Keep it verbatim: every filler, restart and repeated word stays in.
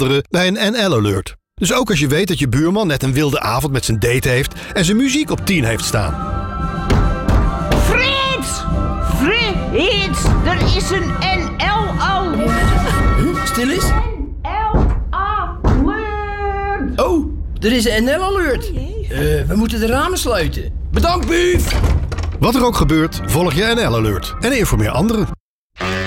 anderen bij een N L-alert. Dus ook als je weet dat je buurman net een wilde avond met zijn date heeft en zijn muziek op tien heeft staan. Frits! Frits! Er is een N L-alert! Huh? Stil eens. N L-alert! Oh, er is een N L-alert. Uh, we moeten de ramen sluiten. Bedankt, Buuf! Wat er ook gebeurt, volg je N L-alert en informeer anderen.